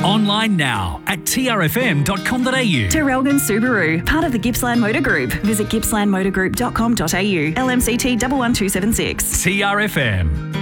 Online now at trfm.com.au. Terrelgan Subaru, part of the Gippsland Motor Group. Visit gippslandmotorgroup.com.au. LMCT 11276. TRFM.